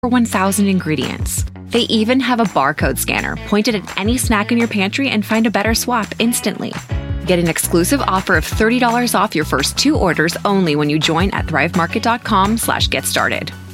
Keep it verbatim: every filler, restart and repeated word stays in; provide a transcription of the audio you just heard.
one thousand ingredients. They even have a barcode scanner pointed at any snack in your pantry and find a better swap instantly. Get an exclusive offer of thirty dollars off your first two orders only when you join at thrivemarket.com slash get started.